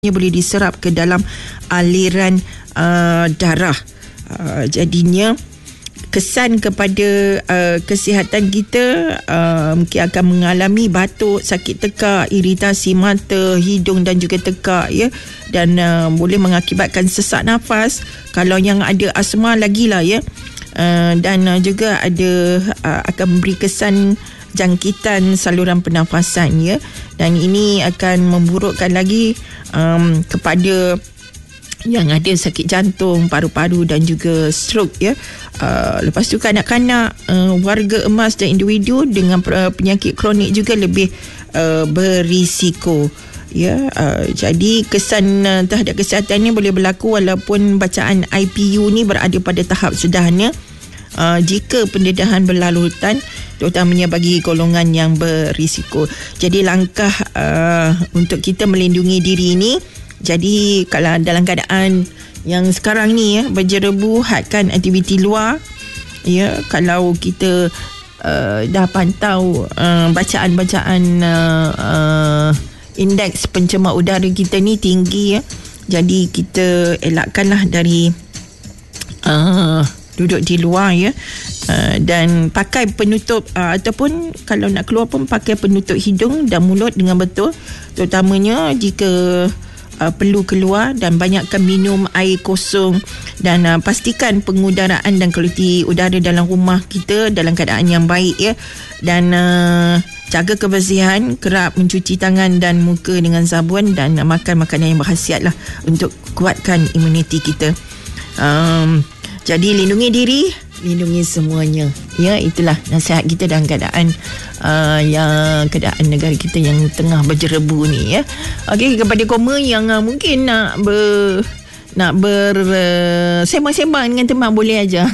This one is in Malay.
boleh diserap ke dalam aliran darah. Jadinya kesan kepada kesihatan kita mungkin akan mengalami batuk, sakit tekak, iritasi mata, hidung dan juga tekak, ya, dan boleh mengakibatkan sesak nafas. Kalau yang ada asma lagilah, ya, dan juga ada akan memberi kesan jangkitan saluran pernafasan, ya, dan ini akan memburukkan lagi kepada yang ada sakit jantung, paru-paru dan juga stroke, ya. Lepas tu kanak-kanak, warga emas dan individu dengan penyakit kronik juga lebih berisiko, ya. Jadi kesan terhadap kesihatan ni boleh berlaku walaupun bacaan IPU ni berada pada tahap sudahnya. Jika pendedahan berlarutan, terutamanya bagi golongan yang berisiko. Jadi langkah untuk kita melindungi diri ini, jadi kalau dalam keadaan yang sekarang ni, ya, berjerebu hadkan aktiviti luar, ya, kalau kita dah pantau bacaan-bacaan indeks pencemar udara kita ni tinggi, ya, jadi kita elakkanlah dari duduk di luar, ya, dan pakai penutup ataupun kalau nak keluar pun pakai penutup hidung dan mulut dengan betul, terutamanya jika perlu keluar, dan banyakkan minum air kosong dan pastikan pengudaraan dan kualiti udara dalam rumah kita dalam keadaan yang baik, ya, dan jaga kebersihan, kerap mencuci tangan dan muka dengan sabun dan makan makanan yang berkhasiat lah untuk kuatkan imuniti kita. Jadi lindungi diri, lindungi semuanya, ya. Itulah nasihat kita dalam keadaan keadaan negara kita yang tengah berjerebu ni, ya. Okey, kepada Koma yang mungkin nak bersembang-sembang dengan teman, boleh aja